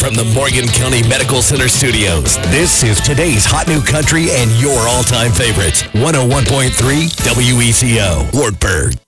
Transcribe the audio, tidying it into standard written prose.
from the Morgan County Medical Center studios, this is today's Hot New Country and your all-time favorites. 101.3 WECO, Wartburg.